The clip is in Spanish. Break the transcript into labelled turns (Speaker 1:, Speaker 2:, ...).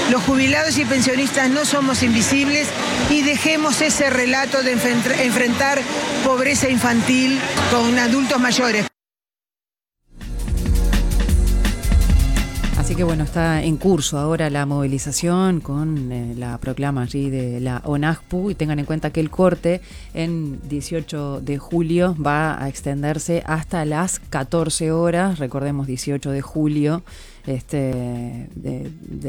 Speaker 1: los jubilados y pensionistas no somos invisibles y dejemos ese relato de enfrentar pobreza infantil con adultos mayores.
Speaker 2: Así que bueno, está en curso ahora la movilización con la proclama allí de la ONAJPU, y tengan en cuenta que el corte en 18 de julio va a extenderse hasta las 14 horas, recordemos 18 de julio,